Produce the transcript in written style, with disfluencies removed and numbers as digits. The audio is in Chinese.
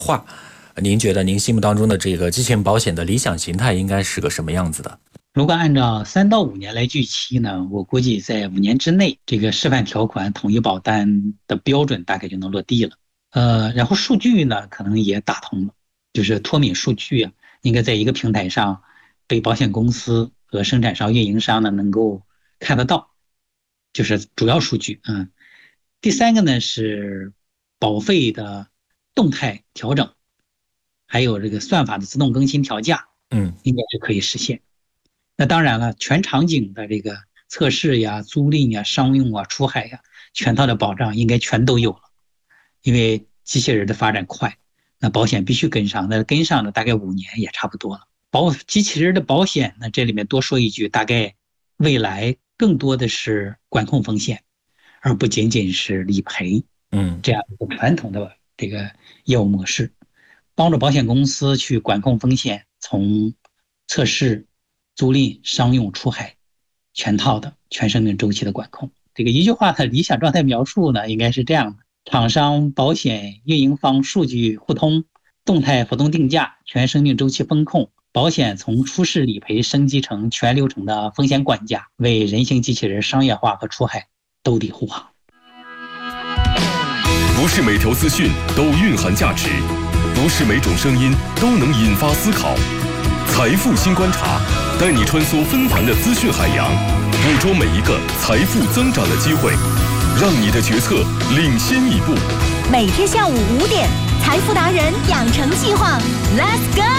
化，您觉得您心目当中的这个机器人保险的理想形态应该是个什么样子的？ 如果按照3到5年来预期呢，我估计在5年之内，这个示范条款统一保单的标准大概就能落地了。然后数据呢，可能也打通了，就是脱敏数据啊，应该在一个平台上被保险公司和生产商、运营商呢能够看得到，就是主要数据。第三个呢是保费的动态调整，还有这个算法的自动更新调价，应该是可以实现。那当然了，全场景的这个测试呀、租赁呀、商用啊、出海呀，全套的保障应该全都有了。因为机器人的发展快，那保险必须跟上，那跟上了大概5年也差不多了。机器人的保险呢，这里面多说一句，大概未来更多的是管控风险，而不仅仅是理赔，这样一个传统的这个业务模式，帮助保险公司去管控风险，从测试、租赁、商用、出海，全套的全生命周期的管控。这个一句话，它理想状态描述呢，应该是这样的：厂商、保险、运营方数据互通，动态浮动定价，全生命周期风控，保险从初始理赔升级成全流程的风险管家，为人形机器人商业化和出海兜底护航。 不是每条资讯都蕴含价值，不是每种声音都能引发思考。财富新观察，带你穿梭纷繁的资讯海洋，捕捉每一个财富增长的机会，让你的决策领先一步。 每天下午5点，财富达人养成计划 ，Let's go！